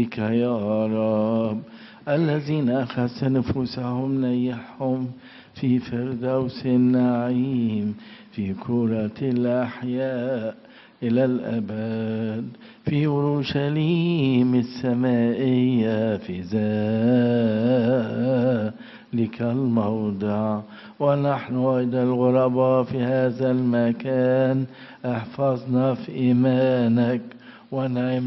بك يا رب. الذين أخذت نفوسهم نيحهم في فردوس النعيم في كرة الأحياء إلى الأبد في أورشليم السمائية في ذلك الموضع. ونحن أيضا الغرباء في هذا المكان احفظنا في إيمانك ونعم